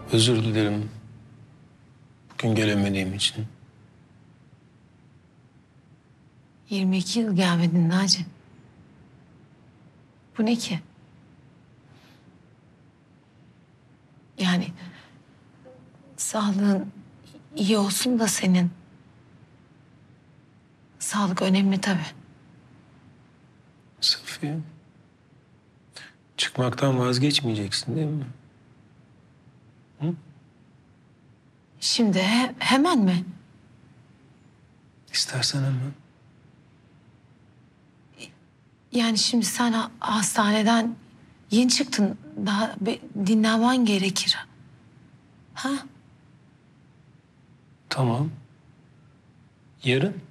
Özür dilerim. Bugün gelemediğim için. 22 yıl gelmedin Naci. Bu ne ki? Yani sağlığın iyi olsun da senin. Sağlık önemli tabii. Safiye. Çıkmaktan vazgeçmeyeceksin değil mi? Şimdi hemen mi? İstersen hemen. Yani şimdi sen hastaneden yeni çıktın. Daha bir dinlenmen gerekir. Ha? Tamam. Yarın?